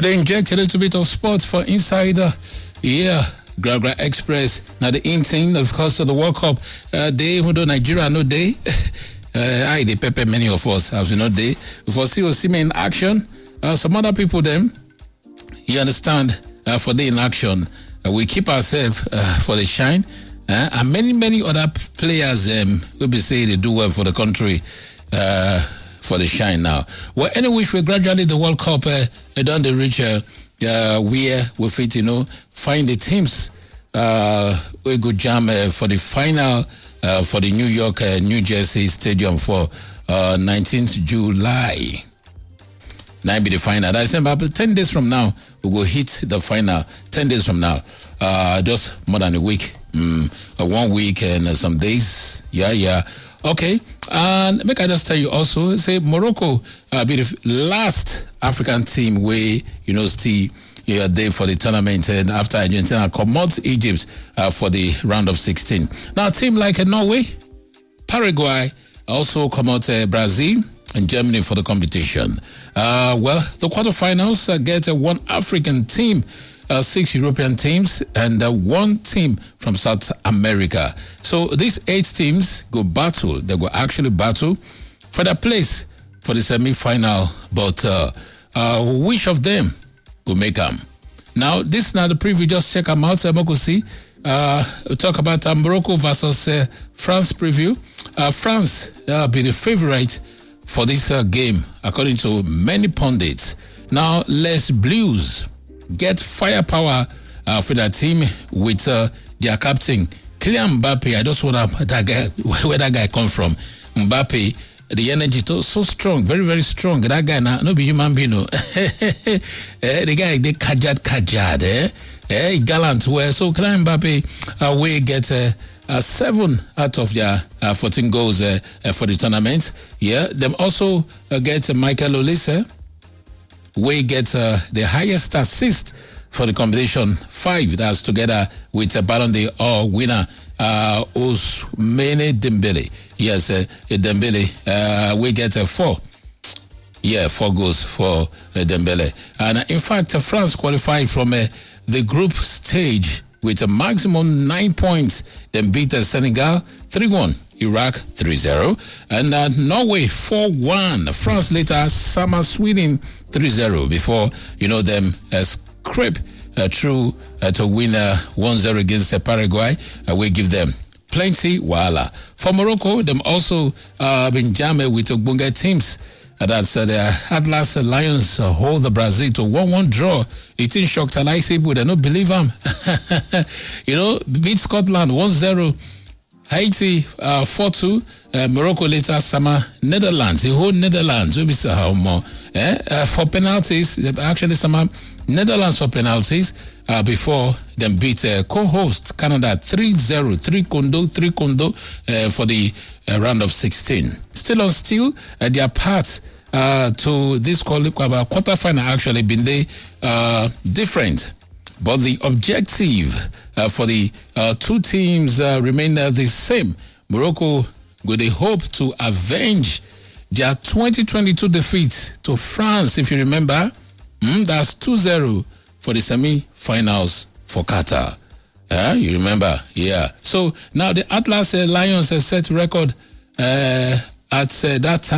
they inject a little bit of sports for insider. Gra Express. Now the in thing, of course, of the World Cup. They, even though Nigeria no day, they pepper many of us as we know they. For COC in action, some other people them, you understand, for the in action, we keep ourselves for the shine. And many other players will be saying they do well for the country for the shine now. Well, anyway, we gradually the World Cup done the reach where we fit, find the teams we go jam for the final for the New York, New Jersey Stadium for 19th July. Now be the final. That's about 10 days from now. We will hit the final. 10 days from now. Just more than a week. 1 week and some days. Yeah. Okay. And make I just tell you also, say Morocco be the last African team where, still there for the tournament, and after Argentina come out Egypt for the round of 16. Now, a team like Norway, Paraguay also come out Brazil and Germany for the competition. Well, the quarterfinals get one African team, 6 European teams, and 1 team from South America. So these 8 teams go battle. They will actually battle for their place for the semi-final. But which of them go make them? Now, this is not the preview. Just check them out. See. We'll talk about Morocco versus France preview. France be the favorite for this game, according to many pundits. Now, Les Blues get firepower for that team with their captain, Kylian Mbappe. I just wonder where that guy come from. Mbappe, the energy so strong, very, very strong. That guy now, no be human being, no. The guy, they kajad, gallant. Well, so Kylian Mbappe, we get 7 out of their 14 goals for the tournament. Yeah, them also get Michael Olise. We get the highest assist for the competition, 5. That's together with Ballon d'Or winner Ousmane Dembele. Yes, Dembele. We get 4. Yeah, 4 goals for Dembele. And in fact, France qualified from the group stage with a maximum 9 points. Then beat Senegal 3-1. Iraq 3-0, and Norway 4-1. France later summer Sweden 3-0 before them scrape through to win 1-0 against Paraguay. We give them plenty wala. For Morocco, them also been jammed with Ogbonge teams. That's the Atlas Lions hold the Brazil to 1-1 draw. It in shocked and I say, but I don't believe them. Beat Scotland 1-0. Haiti 4-2. Morocco later summer Netherlands. The whole Netherlands will be for penalties. Actually summer Netherlands for penalties before them beat co-host Canada 3-0. 3 Kondo for the round of 16. Still on steel, their path to this quarterfinal actually been different. But the objective for the 2 teams remain the same. Morocco go they hope to avenge their 2022 defeat to France, if you remember. That's 2-0 for the semi-finals for Qatar. You remember? Yeah. So now the Atlas Lions set record at that time.